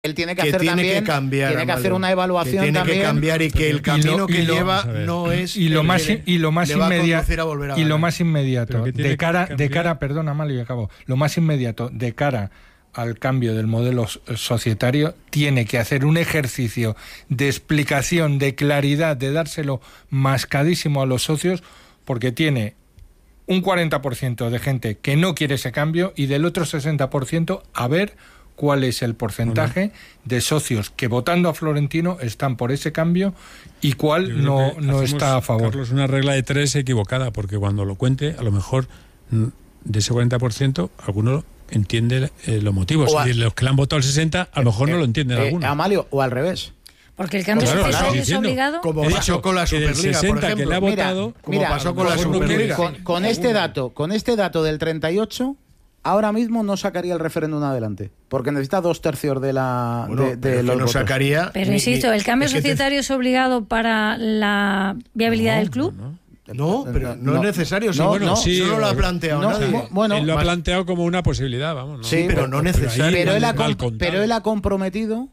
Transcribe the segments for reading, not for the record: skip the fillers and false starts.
él tiene que hacer también, tiene que hacer una evaluación tiene también. Que cambiar y que el camino que lleva no es y lo más inmediato de cara, perdona, Amalio, y acabo. Lo más inmediato de cara al cambio del modelo societario, tiene que hacer un ejercicio de explicación, de claridad, de dárselo mascadísimo a los socios, porque tiene un 40% de gente que no quiere ese cambio y del otro 60% a ver cuál es el porcentaje de socios que votando a Florentino están por ese cambio y cuál no está a favor. Carlos, una regla de 3 equivocada, porque cuando lo cuente, a lo mejor de ese 40%, alguno entiende los motivos. Y los que le han votado el 60%, a lo mejor no lo entienden algunos. Amalio, o al revés. Porque el cambio societario es obligado. Como pasó con la Superliga, por ejemplo. Que le ha votado, mira, pasó con la Superliga. Con este dato del 38, ahora mismo no sacaría el referéndum adelante, porque necesita 2/3 de la de los votos. Sacaría. Pero insisto, ¿el cambio societario es obligado para la viabilidad del club? No, pero no es necesario. Solo lo ha planteado nadie. Él lo ha planteado como una posibilidad, vamos. Sí, pero no necesario. Pero él ha comprometido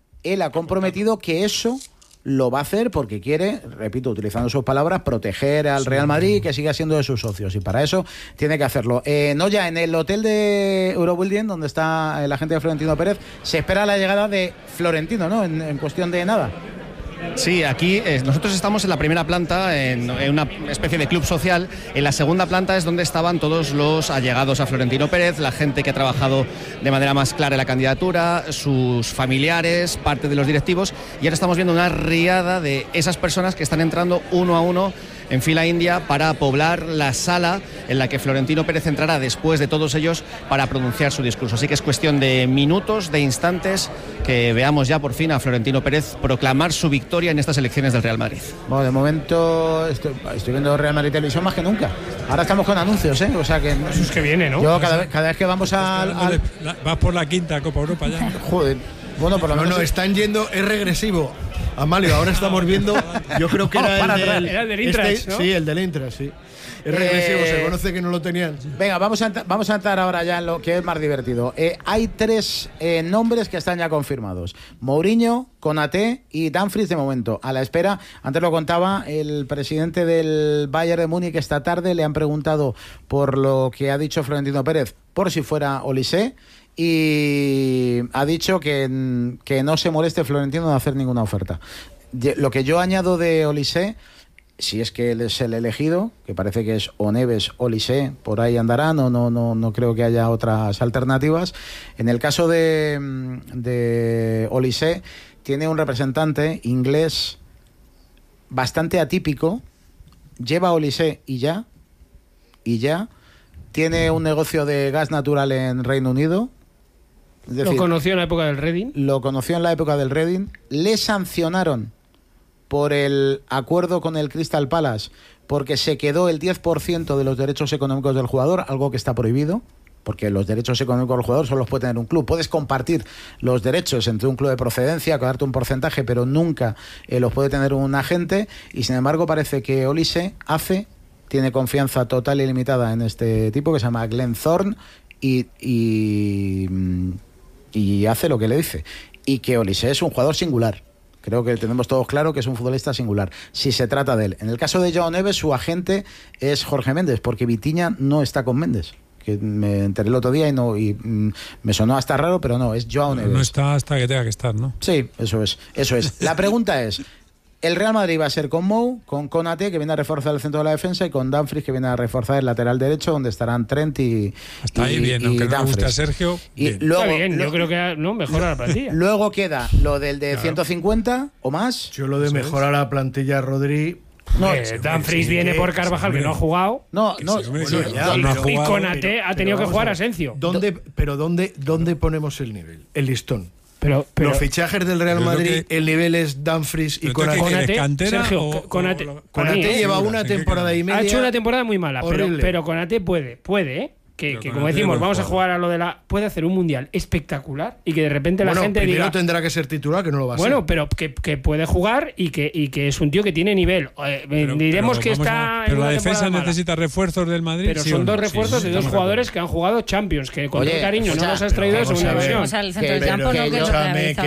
que eso lo va a hacer porque quiere, repito, utilizando sus palabras, proteger al Real Madrid y que siga siendo de sus socios. Y para eso tiene que hacerlo. Ya en el hotel de Eurobuilding, donde está la gente de Florentino Pérez, se espera la llegada de Florentino, ¿no? En cuestión de nada. Sí, aquí nosotros estamos en la primera planta, en una especie de club social. En la segunda planta es donde estaban todos los allegados a Florentino Pérez, la gente que ha trabajado de manera más clara en la candidatura, sus familiares, parte de los directivos. Y ahora estamos viendo una riada de esas personas que están entrando uno a uno en fila india para poblar la sala en la que Florentino Pérez entrará después de todos ellos para pronunciar su discurso. Así que es cuestión de minutos, de instantes, que veamos ya por fin a Florentino Pérez proclamar su victoria en estas elecciones del Real Madrid. Bueno, de momento estoy viendo Real Madrid Televisión más que nunca. Ahora estamos con anuncios, ¿eh? O sea que... Eso es que viene, ¿no? Yo cada vez que vamos Vas por la quinta Copa Europa ya. Joder. Bueno, por lo menos... No, están yendo, es regresivo. Amalio, ahora estamos viendo, yo creo que era el del Intras, ¿no? Sí, el del Intras, sí. Es regresivo, se conoce que no lo tenían. Venga, vamos a entrar ahora ya en lo que es más divertido. Hay 3 nombres que están ya confirmados. Mourinho, Konaté y Dumfries de momento. A la espera, antes lo contaba, el presidente del Bayern de Múnich esta tarde le han preguntado por lo que ha dicho Florentino Pérez, por si fuera Olise, y ha dicho que no se moleste Florentino de hacer ninguna oferta. Lo que yo añado de Olise, si es que él es el elegido, que parece que es o Neves o Olise, por ahí andará, no creo que haya otras alternativas. En el caso de Olise, tiene un representante inglés bastante atípico, lleva a Olise y ya, tiene un negocio de gas natural en Reino Unido. Es decir, lo conoció en la época del Reading. Le sancionaron por el acuerdo con el Crystal Palace porque se quedó el 10% de los derechos económicos del jugador, algo que está prohibido, porque los derechos económicos del jugador solo los puede tener un club. Puedes compartir los derechos entre un club de procedencia, darte un porcentaje, pero nunca los puede tener un agente, y sin embargo parece que Olise tiene confianza total y limitada en este tipo que se llama Glenn Thorne y hace lo que le dice. Y que Olise es un jugador singular. Creo que tenemos todos claro que es un futbolista singular, si se trata de él. En el caso de Joao Neves, su agente es Jorge Méndez, porque Vitinha no está con Méndez, que me enteré el otro día y me sonó hasta raro, pero no, es Joao Neves. No está hasta que tenga que estar, ¿no? Sí, eso es. La pregunta es, el Real Madrid va a ser con Mou, con Konaté, que viene a reforzar el centro de la defensa, y con Dumfries, que viene a reforzar el lateral derecho, donde estarán Trent y hasta ahí bien, aunque no me guste a Sergio. Y luego, está bien, yo creo que mejora la plantilla. Luego queda lo del de 150 o más. Yo lo de mejorar la plantilla, Rodri... Dumfries viene por Carvajal, que no ha jugado. Y Konaté ha tenido que jugar a Asensio. ¿Dónde ponemos el nivel? El listón. Pero los fichajes del Real Madrid, el nivel es Dumfries y Konaté. Sergio, Konaté lleva una temporada y media. Ha hecho una temporada muy mala, pero Konaté puede, ¿eh? que como decimos, vamos a jugar a lo de la... Puede hacer un mundial espectacular y que de repente la gente primero diga... tendrá que ser titular, que no lo va a ser. Bueno, pero que puede jugar y que es un tío que tiene nivel. Diremos que está... Pero la defensa necesita refuerzos del Madrid. Pero son 2 refuerzos de 2 jugadores que han jugado Champions, que con todo cariño no los has traído de segunda división. O sea, el centro del campo no que